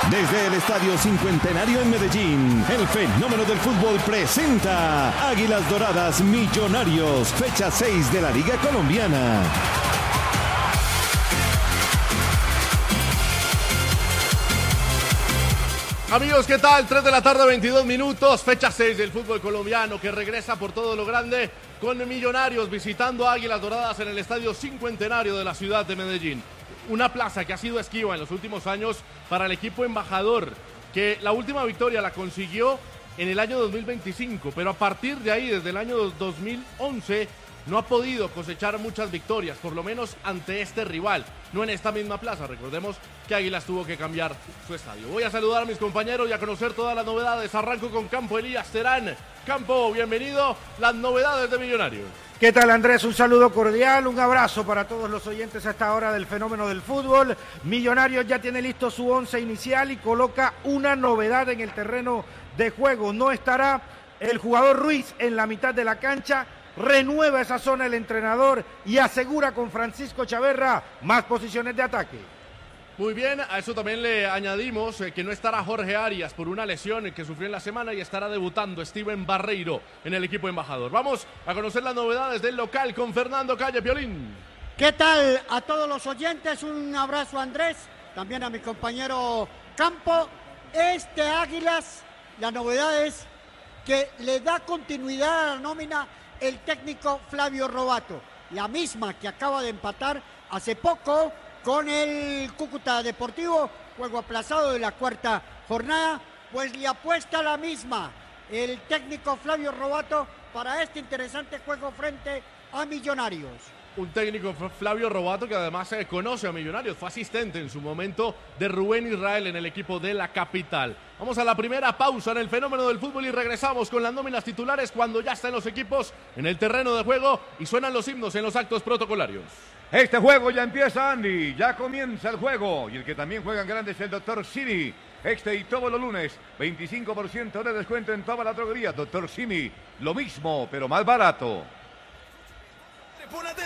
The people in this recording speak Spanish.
Desde el Estadio Cincuentenario en Medellín, el fenómeno del fútbol presenta Águilas Doradas Millonarios, fecha 6 de la Liga Colombiana. Amigos, ¿qué tal? 3 de la tarde, 22 minutos, fecha 6 del fútbol colombiano que regresa por todo lo grande con Millonarios visitando a Águilas Doradas en el Estadio Cincuentenario de la ciudad de Medellín. Una plaza que ha sido esquiva en los últimos años para el equipo embajador, que la última victoria la consiguió en el año 2025, pero a partir de ahí, desde el año 2011, no ha podido cosechar muchas victorias, por lo menos ante este rival, no en esta misma plaza. Recordemos que Águilas tuvo que cambiar su estadio. Voy a saludar a mis compañeros y a conocer todas las novedades. Arranco con Campo Elías Terán. Campo, bienvenido, las novedades de Millonarios. ¿Qué tal, Andrés? Un saludo cordial, un abrazo para todos los oyentes a esta hora del fenómeno del fútbol. Millonarios ya tiene listo su once inicial y coloca una novedad en el terreno de juego. No estará el jugador Ruiz en la mitad de la cancha. Renueva esa zona el entrenador y asegura con Francisco Chaverra más posiciones de ataque. Muy bien, a eso también le añadimos que no estará Jorge Arias por una lesión que sufrió en la semana y estará debutando Steven Barreiro en el equipo embajador. Vamos a conocer las novedades del local con Fernando Calle Piolín. ¿Qué tal a todos los oyentes? Un abrazo a Andrés, también a mi compañero Campo. Águilas, la novedad es que le da continuidad a la nómina el técnico Flavio Robato, la misma que acaba de empatar hace poco con el Cúcuta Deportivo, juego aplazado de la cuarta jornada, pues le apuesta la misma el técnico Flavio Robato para este interesante juego frente a Millonarios. Un técnico, Flavio Robato, que además conoce a Millonarios, fue asistente en su momento de Rubén Israel en el equipo de la capital. Vamos a la primera pausa en el fenómeno del fútbol y regresamos con las nóminas titulares cuando ya están los equipos en el terreno de juego y suenan los himnos en los actos protocolarios. Este juego ya empieza, Andy, ya comienza el juego y el que también juega en grande es el Dr. Simi. Y todos los lunes, 25% de descuento en toda la droguería. Dr. Simi, lo mismo, pero más barato.